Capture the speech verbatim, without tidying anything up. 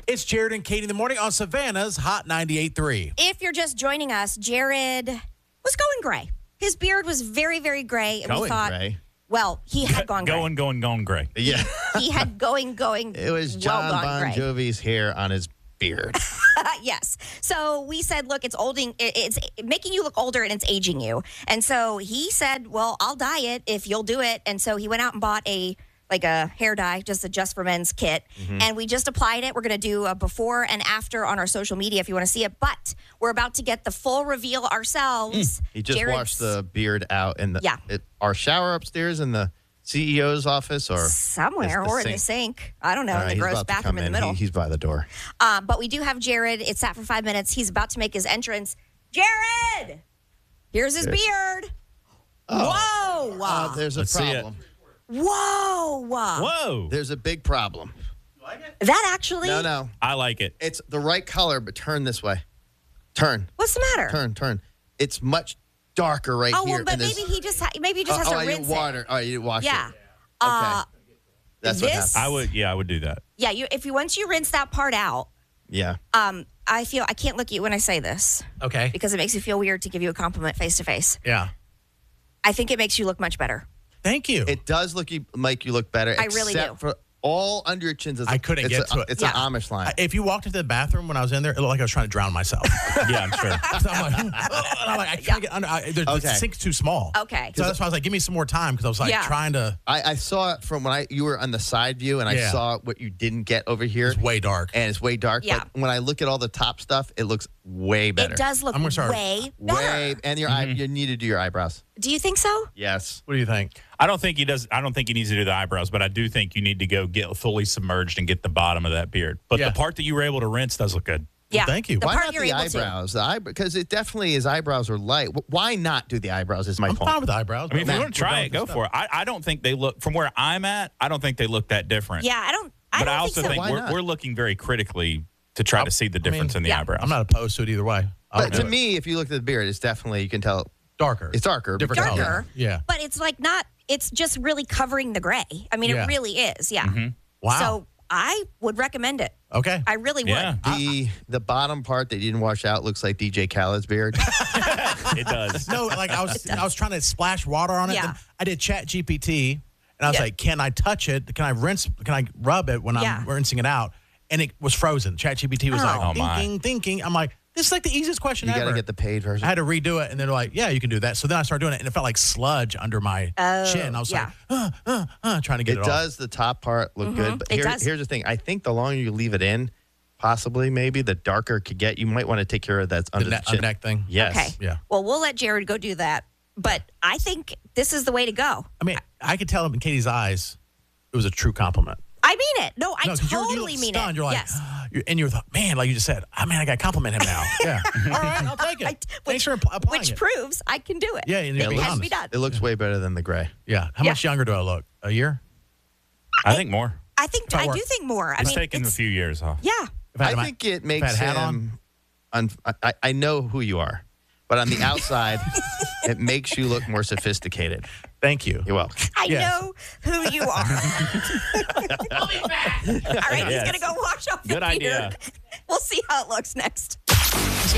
It's Jared and Katie in the morning on Savannah's Hot ninety-eight point three. If you're just joining us, Jared was going gray. His beard was very, very gray. And Going we thought, gray? Well, he had gone gray. Going, going, going gray. Yeah. He had going, going. It was well John gone Bon gray. Jovi's hair on his beard. Yes. So we said, look, it's olding. it- It's making you look older and it's aging you. And so he said, well, I'll dye it if you'll do it. And so he went out and bought a like a hair dye, just a Just for Men's kit. Mm-hmm. And we just applied it. We're going to do a before and after on our social media if you want to see it. But we're about to get the full reveal ourselves. He just Jared's washed the beard out in the Yeah. it, our shower upstairs in the C E O's office, or somewhere is the or in the sink? sink. I don't know, All in right, the he's gross about to bathroom come in the in. middle. He- he's by the door. Um, but we do have Jared. It sat for five minutes. He's about to make his entrance. Jared! Here's his beard. Whoa! Uh, there's a Let's see it. problem. Whoa! Whoa. There's a big problem. That actually. No, no, I like it. it's the right color, but turn this way. Turn, What's the matter? turn, turn. It's much darker right Oh here. well, but and maybe there's- he just ha- maybe he just oh, has oh, to I rinse didn't water. it. Oh, you didn't wash Yeah. it. Uh, That's what this- happened. I would, yeah, I would do that. yeah. You if you once you rinse that part out, Yeah. um, I feel I can't look at you when I say this Okay. because it makes me feel weird to give you a compliment face to face. Yeah. I think it makes you look much better. Thank you. It does look you make you look better. I really except do. for all under your chins. Is I couldn't it's get a, to it. It's Yeah. an Amish line. I- if you walked into the bathroom when I was in there, it looked like I was trying to drown myself. Yeah, I'm sure. So I'm like, and I'm like, I can't get under. I, the, Okay. the sink's too small. Okay. So that's why I was like, give me some more time because I was like Yeah. trying to. I, I saw it from when I you were on the side view, and I Yeah. saw what you didn't get over here. It's way dark. and it's way dark. Yeah. But when I look at all the top stuff, it looks way better. It does look I'm gonna start- way better. Way, and your eye, you need to do your eyebrows. Do you think so? Yes. What do you think? I don't think he does. I don't think he needs to do the eyebrows, but I do think you need to go get fully submerged and get the bottom of that beard. But Yeah. the part that you were able to rinse does look good. Yeah. thank you. The Why part not you're the able to. eyebrows? The eye, because it definitely his eyebrows are light. Wh- Why not do the eyebrows? Is my I'm point. fine with the eyebrows. I mean, if but you we're want to try done it, with go this for it. I, I don't think they look, from where I'm at, I don't think they look that different. Yeah, I don't. I but don't I also think so. think Why we're, not? we're looking very critically to try to see the difference in the yeah. eyebrows. I'm not opposed to it either way. I'll But do to it. me, if you look at the beard, it's definitely you can tell darker. it's darker. Different because- Darker. color. Yeah. But it's like not. It's just really covering the gray. I mean, Yeah. it really is. Yeah. Mm-hmm. Wow. So I would recommend it. Okay. I really would. Yeah, The the bottom part that you didn't wash out looks like D J Khaled's beard. it does. No, like I was, I was trying to splash water on it. Yeah. Then I did Chat G P T, and I was Yeah. like, "Can I touch it? Can I rinse? Can I rub it when I'm Yeah. rinsing it out?" And it was frozen. Chat G P T was Oh. like Oh, my. thinking, thinking. I'm like, "This is like the easiest question You ever." got to get the paid version. I had to redo it, and they're like, "Yeah, you can do that." So then I started doing it, and it felt like sludge under my Oh, chin. I was yeah. like, uh, uh, uh, trying to get It it, does the top part look good, but It here- does. here's the thing. I think the longer you leave it in, possibly maybe the darker it could get. You might want to take care of that off. under The, the, ne- chin. neck thing. Yes. Okay. Yeah. Well, we'll let Jared go do that. But I think this is the way to go. I mean, I could tell in Katie's eyes, it was a true compliment. I mean it. No, I No, 'cause you're- totally you look mean stunned. it. You're like, yes. you're, and you're thought, man, like you just said, I mean, I got to compliment him now. Yeah. All right, I'll take it. I- Thanks which- for app- applying Which it. proves I can do it. Yeah, and it you're being has to be honest. done. It looks way better than the gray. Yeah. How Yeah. much younger do I look? A year? I think more. I think If I I were- do think more. I It's mean, taken a it's, few years off. yeah. If I, had I my- think it if I makes had hat on? him. Un, I, I know who you are, but on the outside, it makes you look more sophisticated. Thank you. You're welcome. I Yes. know who you are. All right, he's Yes. going to go wash off the Good idea. beard. We'll see how it looks next.